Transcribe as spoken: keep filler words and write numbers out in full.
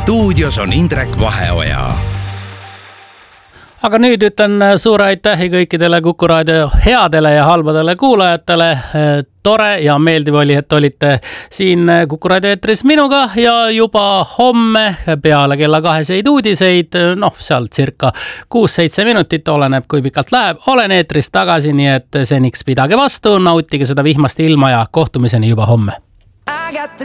stuudios on Indrek Vaheoja. Aga nüüd ütlen suure aitähi kõikidele Kuku Raadio headele ja halbadele kuulajatele. Tore ja meeldiv oli, et olite siin Kuku Raadio eetris minuga ja juba homme peale kella kaheseid uudiseid, noh seal circa kuus-seitse minutit, oleneb kui pikalt läheb, olen eetris tagasi, nii et seniks pidage vastu, nautige seda vihmast ilma ja kohtumiseni juba homme.